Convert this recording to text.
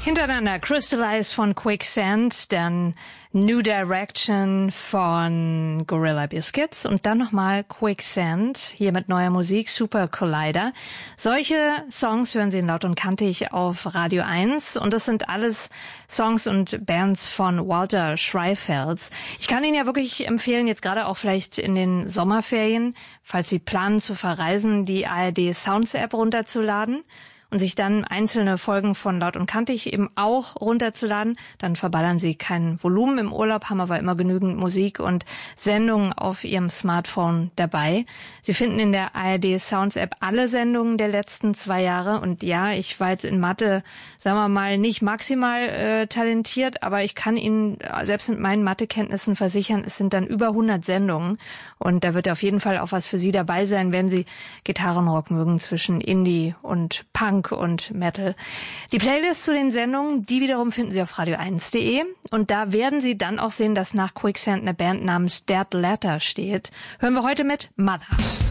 Hintereinander Crystallize von Quicksand, dann New Direction von Gorilla Biscuits und dann nochmal Quicksand, hier mit neuer Musik, Super Collider. Solche Songs hören Sie in Laut und Kantig auf Radio 1 und das sind alles Songs und Bands von Walter Schreifels. Ich kann Ihnen ja wirklich empfehlen, jetzt gerade auch vielleicht in den Sommerferien, falls Sie planen zu verreisen, die ARD Sounds App runterzuladen und sich dann einzelne Folgen von Laut und Kantig eben auch runterzuladen. Dann verballern Sie kein Volumen im Urlaub, haben aber immer genügend Musik und Sendungen auf Ihrem Smartphone dabei. Sie finden in der ARD Sounds App alle Sendungen der letzten 2 Jahre. Und ja, ich war jetzt in Mathe, sagen wir mal, nicht maximal talentiert, aber ich kann Ihnen selbst mit meinen Mathekenntnissen versichern, es sind dann über 100 Sendungen. Und da wird auf jeden Fall auch was für Sie dabei sein, wenn Sie Gitarrenrock mögen zwischen Indie und Punk und Metal. Die Playlist zu den Sendungen, die wiederum finden Sie auf radio1.de und da werden Sie dann auch sehen, dass nach Quicksand eine Band namens Dead Letter steht. Hören wir heute mit Mother.